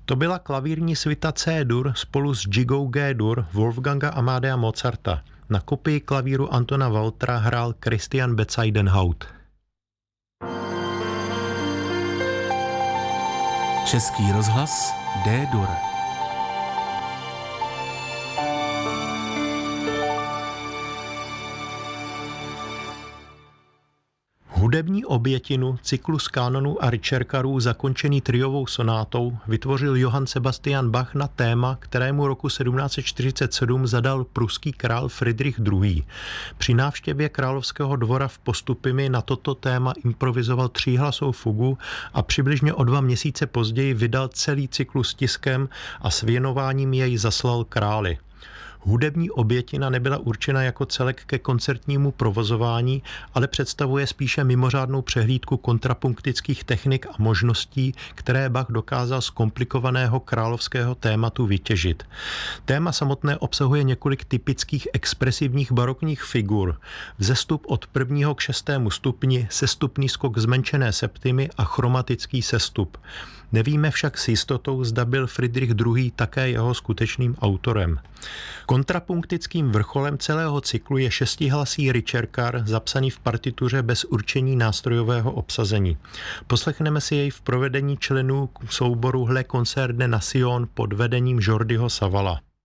To byla klavírní svita C-dur spolu s Gigou G-dur Wolfganga Amadea Mozarta. Na kopii klavíru Antona Waltera hrál Christian Bezuidenhout. Český rozhlas D-dur. Hudební obětinu cyklus kánonů a ricercarů zakončený triovou sonátou vytvořil Johann Sebastian Bach na téma, kterému roku 1747 zadal pruský král Fridrich II. Při návštěvě královského dvora v Postupimi na toto téma improvizoval tříhlasou fugu a přibližně o 2 měsíce později vydal celý cyklus tiskem a s věnováním jej zaslal králi. Hudební obětina nebyla určena jako celek ke koncertnímu provozování, ale představuje spíše mimořádnou přehlídku kontrapunktických technik a možností, které Bach dokázal z komplikovaného královského tématu vytěžit. Téma samotné obsahuje několik typických expresivních barokních figur. Vzestup od 1. k 6. stupni, sestupný skok zmenšené septimy a chromatický sestup. Nevíme však s jistotou, zda byl Fridrich II. Také jeho skutečným autorem. Kontrapunktickým vrcholem celého cyklu je 6hlasý ricercar zapsaný v partituře bez určení nástrojového obsazení. Poslechneme si jej v provedení členů souboru Le Concert de Nation pod vedením Jordiho Savala.